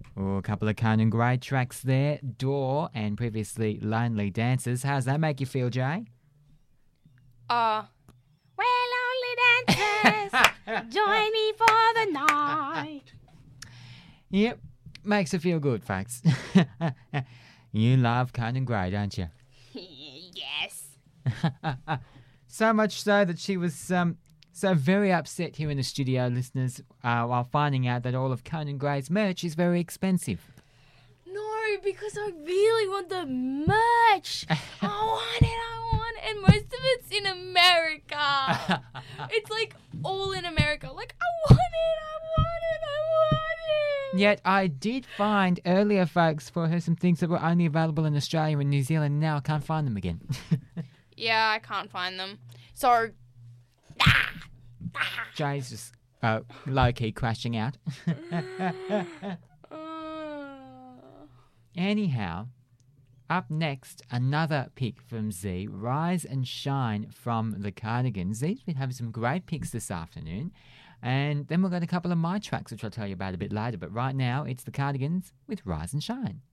Oh, a couple of Conan Gray tracks there. Door and previously Lonely Dancers. How's that make you feel, Jay? Well, only dancers, join me for the night. Yep, makes it feel good, folks. You love Conan Gray, don't you? Yes. So much so that she was so very upset here in the studio, listeners, while finding out that all of Conan Gray's merch is very expensive. No, because I really want the merch. I want it. And most of it's in America. It's like all in America. Like, I want it. Yet I did find earlier, folks, for her some things that were only available in Australia and New Zealand. Now I can't find them again. Yeah, I can't find them. So, Jay's just low-key crashing out. Anyhow, up next, another pick from Z, Rise and Shine from the Cardigans. Z's been having some great picks this afternoon. And then we've got a couple of my tracks, which I'll tell you about a bit later. But right now, it's the Cardigans with Rise and Shine.